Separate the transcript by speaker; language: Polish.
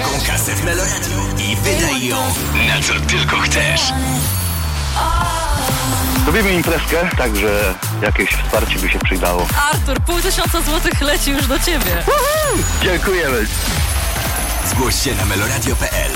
Speaker 1: ciężką kasę w Meloradiu i wydaj ją na co tylko chcesz.
Speaker 2: Robimy imprezkę, także jakieś wsparcie by się przydało.
Speaker 3: Artur, 500 złotych leci już do ciebie.
Speaker 2: Dziękujemy.
Speaker 1: Zgłoś się na meloradio.pl.